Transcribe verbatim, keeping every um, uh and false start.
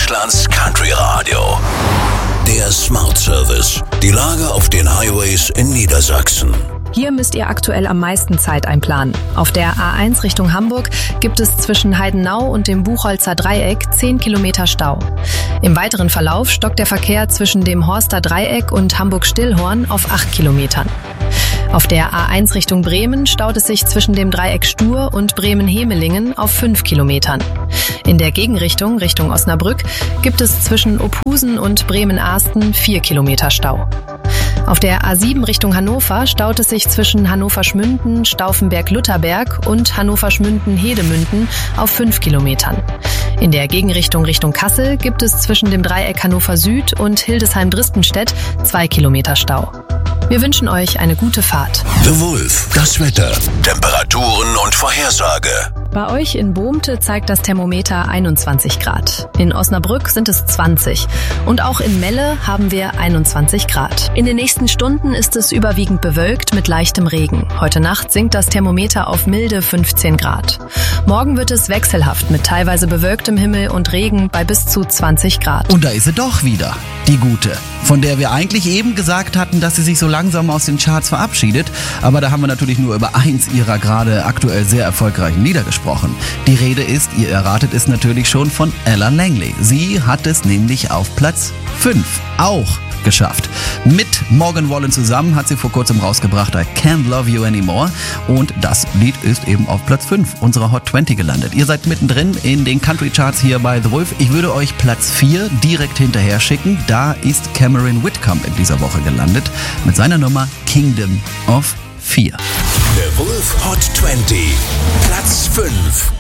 Deutschlands Country Radio. Der Smart Service. Die Lage auf den Highways in Niedersachsen. Hier müsst ihr aktuell am meisten Zeit einplanen. Auf der A eins Richtung Hamburg gibt es zwischen Heidenau und dem Buchholzer Dreieck zehn Kilometer Stau. Im weiteren Verlauf stockt der Verkehr zwischen dem Horster Dreieck und Hamburg-Stillhorn auf acht Kilometern. Auf der A eins Richtung Bremen staut es sich zwischen dem Dreieck Stur und Bremen-Hemelingen auf fünf Kilometern. In der Gegenrichtung, Richtung Osnabrück, gibt es zwischen Ophusen und Bremen-Ahsten vier Kilometer Stau. Auf der A sieben Richtung Hannover staut es sich zwischen Hannover-Schmünden, Stauffenberg-Lutherberg und Hannover-Schmünden-Hedemünden auf fünf Kilometern. In der Gegenrichtung Richtung Kassel gibt es zwischen dem Dreieck Hannover Süd und Hildesheim-Dristenstedt zwei Kilometer Stau. Wir wünschen euch eine gute Fahrt. The Wolf, das Wetter, Temperaturen und Vorhersage. Bei euch in Bohmte zeigt das Thermometer einundzwanzig Grad. In Osnabrück sind es zwanzig. Und auch in Melle haben wir einundzwanzig Grad. In den nächsten Stunden ist es überwiegend bewölkt mit leichtem Regen. Heute Nacht sinkt das Thermometer auf milde fünfzehn Grad. Morgen wird es wechselhaft mit teilweise bewölktem Himmel und Regen bei bis zu zwanzig Grad. Und da ist sie doch wieder, die gute, von der wir eigentlich eben gesagt hatten, dass sie sich so langsam aus den Charts verabschiedet. Aber da haben wir natürlich nur über eins ihrer gerade aktuell sehr erfolgreichen Lieder gesprochen. Die Rede ist, ihr erratet es natürlich schon, von Ella Langley. Sie hat es nämlich auf Platz fünf auch geschafft. Mit Morgan Wallen zusammen hat sie vor kurzem rausgebracht I Can't Love You Anymore und das Lied ist eben auf Platz fünf unserer Hot zwanzig gelandet. Ihr seid mittendrin in den Country Charts hier bei The Wolf. Ich würde euch Platz vier direkt hinterher schicken. Da ist Cameron Whitcomb in dieser Woche gelandet mit seiner Nummer Kingdom of Fear. The Wolf Hot zwanzig, Platz fünf.